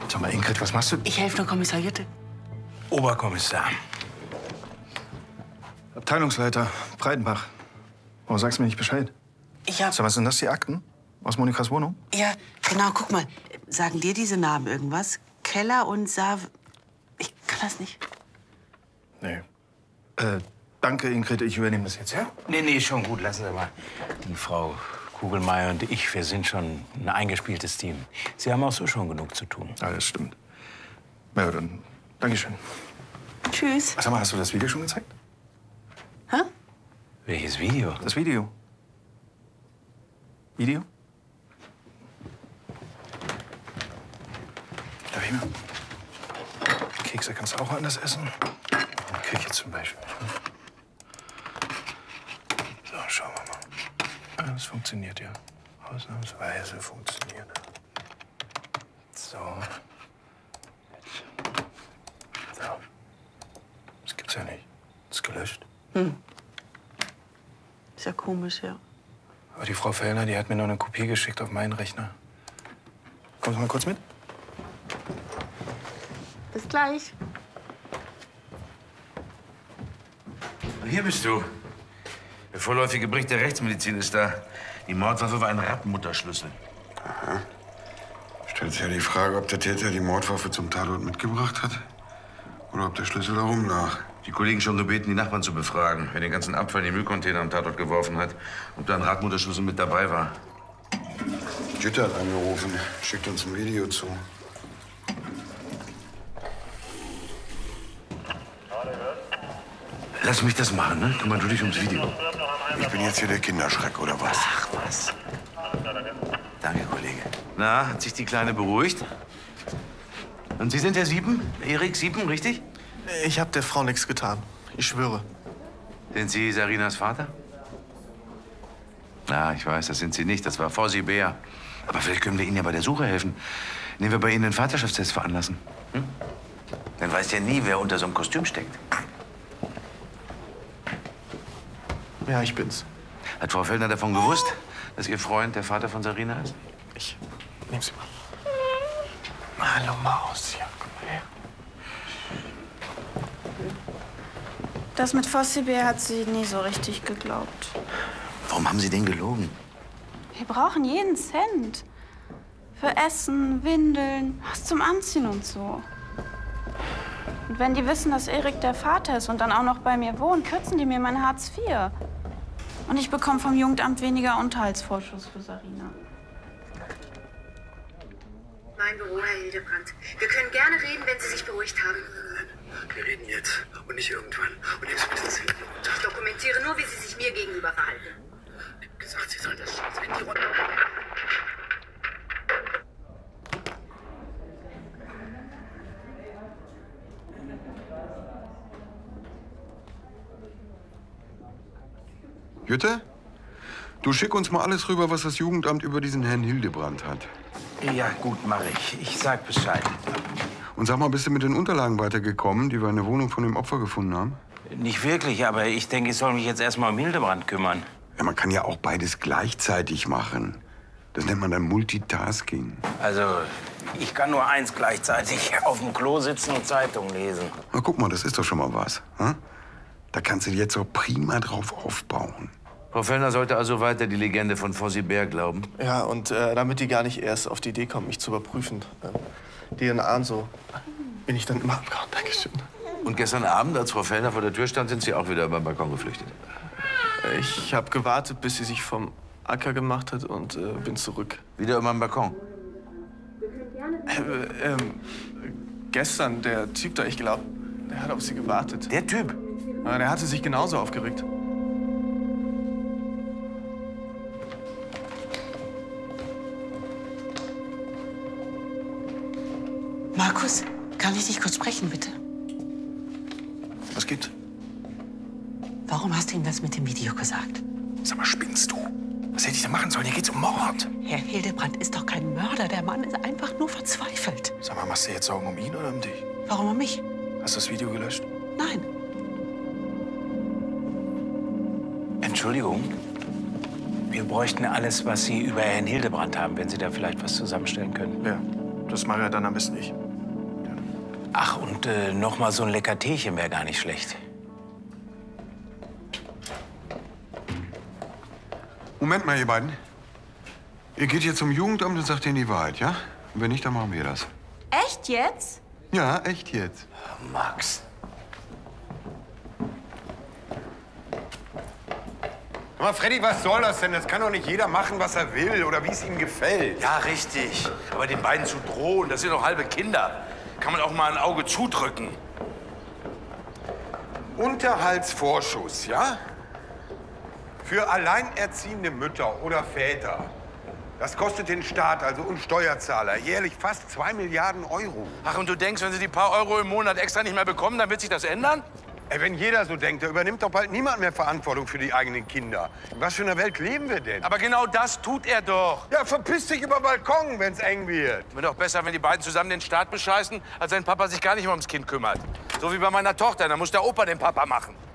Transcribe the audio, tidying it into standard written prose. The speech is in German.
Sag mal, Ingrid, was machst du? Ich helfe nur Kommissar Jütte. Oberkommissar. Abteilungsleiter Breitenbach. Warum sagst du mir nicht Bescheid? Ich hab... Sag, was sind das, die Akten? Aus Monikas Wohnung? Ja, genau, guck mal. Sagen dir diese Namen irgendwas? Keller und Ich kann das nicht. Nee. Danke, Ingrid, ich übernehme das jetzt, ja? Nee, schon gut, lassen Sie mal. Die Frau Kugelmeier und ich, wir sind schon ein eingespieltes Team. Sie haben auch so schon genug zu tun. Ja, das stimmt. Na, dann Dankeschön. Tschüss. Sag mal, hast du das Video schon gezeigt? Hä? Welches Video? Das Video. Video? Darf ich mal? Kekse kannst du auch anders essen. In der Küche zum Beispiel. So, schauen wir mal. Das funktioniert ja. Ausnahmsweise funktioniert. So. So. Das gibt's ja nicht. Das ist gelöscht. Ist ja komisch, ja. Aber die Frau Fellner, die hat mir noch eine Kopie geschickt auf meinen Rechner. Kommst du mal kurz mit? Bis gleich. Hier bist du. Der vorläufige Bericht der Rechtsmedizin ist da. Die Mordwaffe war ein Radmutterschlüssel. Aha. Stellt sich ja die Frage, ob der Täter die Mordwaffe zum Tatort mitgebracht hat oder ob der Schlüssel da rumlag. Die Kollegen schon gebeten, die Nachbarn zu befragen, wer den ganzen Abfall in die Müllcontainer am Tatort geworfen hat, ob da ein Radmutterschlüssel mit dabei war. Jütte hat angerufen, schickt uns ein Video zu. Lass mich das machen, ne? Kümmer du dich ums Video. Ich bin jetzt hier der Kinderschreck, oder was? Ach, was? Danke, Kollege. Na, hat sich die Kleine beruhigt? Und Sie sind der Sieben? Erik Sieben, richtig? Ich habe der Frau nichts getan. Ich schwöre. Sind Sie Sarinas Vater? Ja, ich weiß, das sind Sie nicht. Das war Fossi Bär. Aber vielleicht können wir Ihnen ja bei der Suche helfen. Indem wir bei Ihnen einen Vaterschaftstest veranlassen. Hm? Dann weiß ja nie, wer unter so einem Kostüm steckt. Ja, ich bin's. Hat Frau Fellner davon gewusst, dass Ihr Freund der Vater von Sarina ist? Ich nehm sie mal. Hallo, Maus. Ja, komm mal her. Das mit Fossibär hat sie nie so richtig geglaubt. Warum haben Sie denn gelogen? Wir brauchen jeden Cent. Für Essen, Windeln, was zum Anziehen und so. Und wenn die wissen, dass Erik der Vater ist und dann auch noch bei mir wohnt, kürzen die mir mein Hartz IV. Und ich bekomme vom Jugendamt weniger Unterhaltsvorschuss für Sarina. Mein Büro, Herr Hildebrandt. Wir können gerne reden, wenn Sie sich beruhigt haben. Wir reden jetzt und nicht irgendwann. Und nehmen Sie bitte das Handy runter. Ich dokumentiere nur, wie Sie sich mir gegenüber verhalten. Ich hab gesagt, Sie sollen das Handy runter. Jütte? Du schick uns mal alles rüber, was das Jugendamt über diesen Herrn Hildebrandt hat. Ja, gut, mache ich. Ich sag Bescheid. Und sag mal, bist du mit den Unterlagen weitergekommen, die wir in der Wohnung von dem Opfer gefunden haben? Nicht wirklich, aber ich denke, ich soll mich jetzt erst mal um Hildebrand kümmern. Ja, man kann ja auch beides gleichzeitig machen. Das nennt man dann Multitasking. Also, ich kann nur eins gleichzeitig: auf dem Klo sitzen und Zeitung lesen. Na, guck mal, das ist doch schon mal was. Hm? Da kannst du jetzt so prima drauf aufbauen. Frau Fellner sollte also weiter die Legende von Fossi Bär glauben. Ja, und damit die gar nicht erst auf die Idee kommen, mich zu überprüfen. DNA und so. Bin ich dann immer am Grauen. Dankeschön. Und gestern Abend, als Frau Fellner vor der Tür stand, sind Sie auch wieder über den Balkon geflüchtet. Ich habe gewartet, bis sie sich vom Acker gemacht hat und bin zurück. Wieder über den Balkon? Gestern, der Typ da, ich glaube, der hat auf sie gewartet. Der Typ? Ja, der hatte sich genauso aufgeregt. Markus, kann ich dich kurz sprechen, bitte? Was gibt's? Warum hast du ihm das mit dem Video gesagt? Sag mal, spinnst du? Was hätte ich denn machen sollen? Hier geht's um Mord. Herr Hildebrandt ist doch kein Mörder. Der Mann ist einfach nur verzweifelt. Sag mal, machst du jetzt Sorgen um ihn oder um dich? Warum um mich? Hast du das Video gelöscht? Nein. Entschuldigung. Wir bräuchten alles, was Sie über Herrn Hildebrandt haben, wenn Sie da vielleicht was zusammenstellen können. Ja, das mache ich dann am besten ich. Ach, und noch mal so ein lecker Teechen wäre gar nicht schlecht. Moment mal, ihr beiden. Ihr geht hier zum Jugendamt und sagt denen die Wahrheit, ja? Und wenn nicht, dann machen wir das. Echt jetzt? Ja, echt jetzt. Max. Aber Freddy, was soll das denn? Das kann doch nicht jeder machen, was er will oder wie es ihm gefällt. Ja, richtig. Aber den beiden zu drohen, das sind doch halbe Kinder. Kann man auch mal ein Auge zudrücken. Unterhaltsvorschuss, ja? Für alleinerziehende Mütter oder Väter. Das kostet den Staat, also uns Steuerzahler, jährlich fast 2 Milliarden Euro. Ach, und du denkst, wenn sie die paar Euro im Monat extra nicht mehr bekommen, dann wird sich das ändern? Ey, wenn jeder so denkt, dann übernimmt doch bald niemand mehr Verantwortung für die eigenen Kinder. In was für einer Welt leben wir denn? Aber genau das tut er doch. Ja, verpiss dich über den Balkon, wenn's eng wird. Wäre doch besser, wenn die beiden zusammen den Staat bescheißen, als sein Papa sich gar nicht mehr ums Kind kümmert. So wie bei meiner Tochter, da muss der Opa den Papa machen.